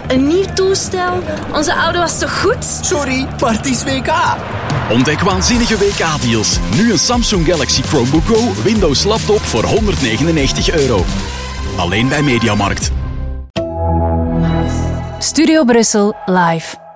een nieuw toestel. Onze oude was toch goed? Sorry, maar het is WK. Ontdek waanzinnige WK-deals. Nu een Samsung Galaxy Chromebook Go Windows laptop voor €199. Alleen bij Mediamarkt. Studio Brussel live.